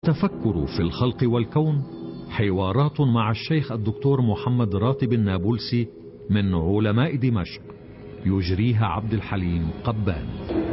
تفكر في الخلق والكون، حوارات مع الشيخ الدكتور محمد راتب النابلسي من علماء دمشق، يجريها عبد الحليم قبان.